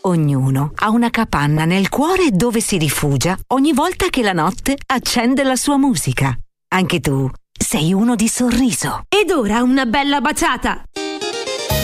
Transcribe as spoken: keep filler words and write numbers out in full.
Ognuno ha una capanna nel cuore dove si rifugia ogni volta che la notte accende la sua musica. Anche tu sei uno di Sorriso. Ed ora una bella baciata!